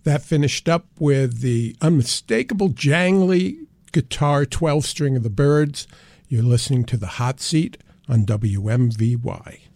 That finished up with the unmistakable jangly guitar 12-string of the Byrds. You're listening to The Hot Seat on WMVY.